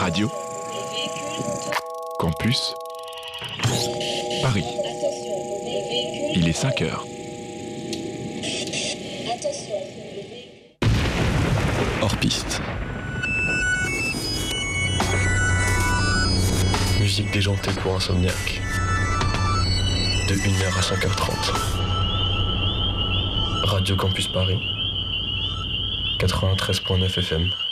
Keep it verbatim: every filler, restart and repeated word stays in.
Radio Campus Paris. Il est cinq heures. Hors piste. Musique déjantée pour insomniaque. De une heure à cinq heures trente. Radio Campus Paris. quatre-vingt-treize virgule neuf F M.